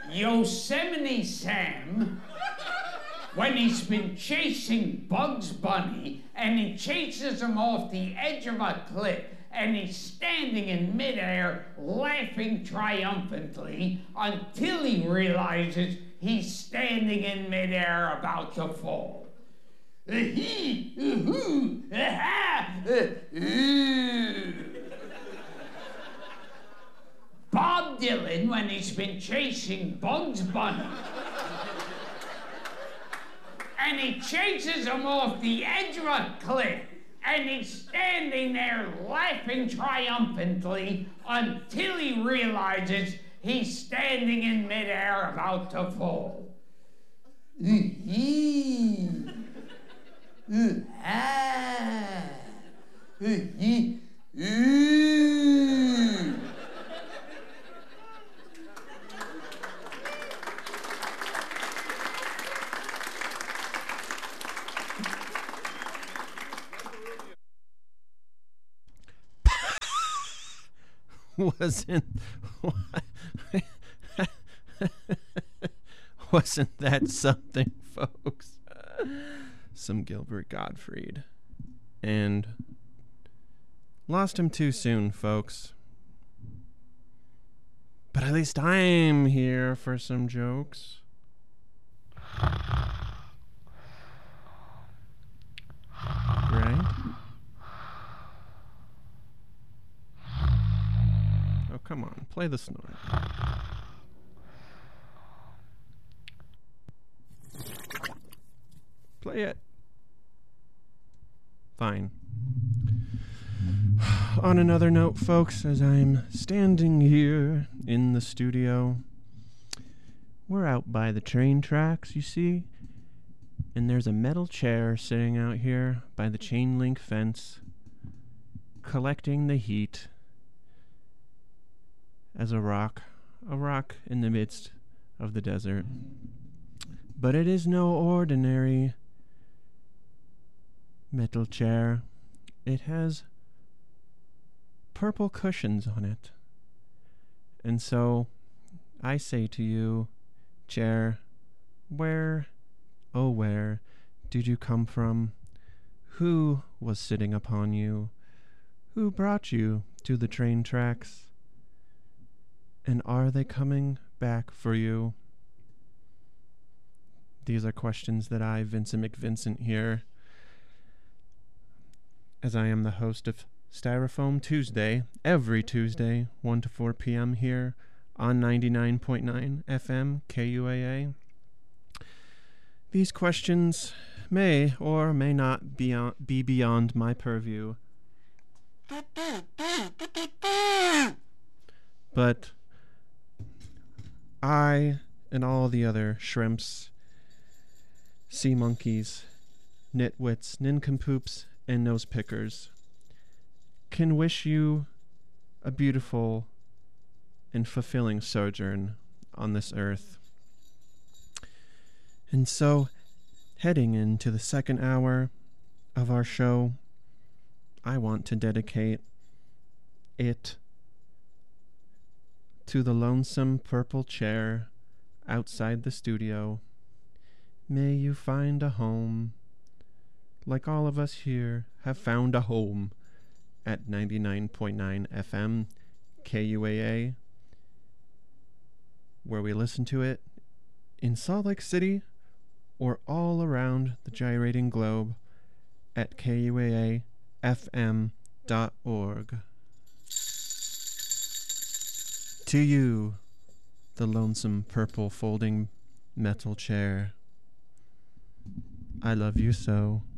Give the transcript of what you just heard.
Yosemite Sam, when he's been chasing Bugs Bunny and he chases him off the edge of a cliff and he's standing in midair laughing triumphantly until he realizes he's standing in midair about to fall. Bob Dylan, when he's been chasing Bugs Bunny and he chases him off the edge of a cliff and he's standing there laughing triumphantly until he realizes he's standing in midair about to fall. Wasn't that something, folks? Some Gilbert Gottfried. And lost him too soon, folks. But at least I'm here for some jokes. Right? Oh, come on. Play the snort. Play it. Fine. On another note, folks, as I'm standing here in the studio, we're out by the train tracks, you see, and there's a metal chair sitting out here by the chain link fence, collecting the heat as a rock in the midst of the desert. But it is no ordinary metal chair. It has purple cushions on it. And so I say to you, chair, where, oh where, did you come from? Who was sitting upon you? Who brought you to the train tracks? And are they coming back for you? These are questions that I, Vincent McVincent here, as I am the host of Styrofoam Tuesday, every Tuesday, 1 to 4 p.m. here on 99.9 FM KUAA. These questions may or may not be beyond my purview. But I and all the other shrimps, sea monkeys, nitwits, nincompoops, and nose pickers can wish you a beautiful and fulfilling sojourn on this earth. And so, heading into the second hour of our show, I want to dedicate it to the lonesome purple chair outside the studio. May you find a home, like all of us here have found a home at 99.9 FM KUAA, where we listen to it in Salt Lake City or all around the gyrating globe at KUAAFM.org. To you, the lonesome purple folding metal chair, I love you so.